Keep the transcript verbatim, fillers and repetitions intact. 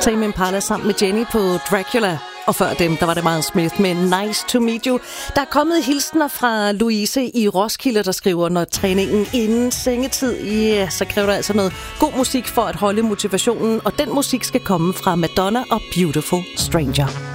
Tame Impala sammen med Jenny på Dracula. Og før dem, der var det Miles Smith med Nice to Meet You. Der er kommet hilsner fra Louise i Roskilde, der skriver, når træningen inden sengetid, ja, så kræver der altså noget god musik for at holde motivationen. Og den musik skal komme fra Madonna og Beautiful Stranger.